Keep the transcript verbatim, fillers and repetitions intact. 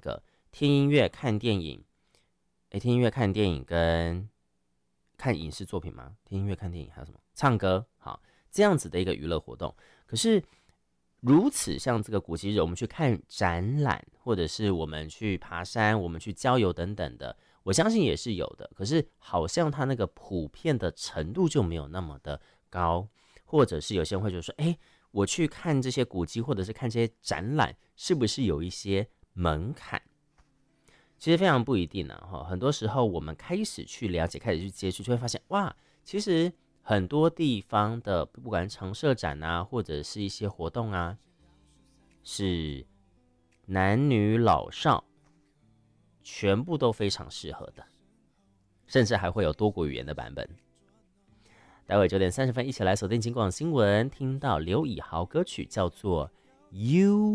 个听音乐、看电影。哎，听音乐、看电影跟看影视作品吗？听音乐、看电影还有什么？唱歌，好，这样子的一个娱乐活动。可是如此像这个古迹日，我们去看展览，或者是我们去爬山、我们去郊游等等的，我相信也是有的。可是好像它那个普遍的程度就没有那么的高，或者是有些人会觉得说，哎，我去看这些古迹，或者是看这些展览，是不是有一些门槛？其实非常不一定啊，很多时候我们开始去了解，开始去接触，就会发现哇，其实很多地方的不管常设展啊，或者是一些活动啊，是男女老少全部都非常适合的，甚至还会有多国语言的版本。待会九点三十分，一起来锁定警广新闻，听到刘以豪歌曲叫做《You》。